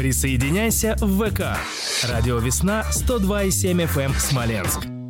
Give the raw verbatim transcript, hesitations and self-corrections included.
Присоединяйся в ВК. Радио «Весна» сто два и семь эф эм Смоленск.